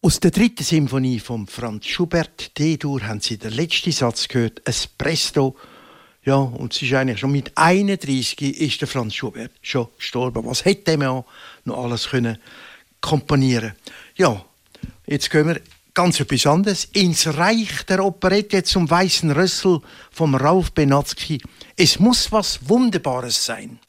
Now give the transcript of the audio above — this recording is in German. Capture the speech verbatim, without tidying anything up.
Aus der dritten Symphonie von Franz Schubert, D-Dur, haben Sie den letzten Satz gehört, Espresso. Ja, und es ist eigentlich schon mit einunddreißig ist der Franz Schubert schon gestorben. Was hätte man noch alles können komponieren? Ja, jetzt gehen wir ganz etwas anderes. Ins Reich der Operette zum Weißen Rössel vom Rauf Benatzky. Es muss was Wunderbares sein.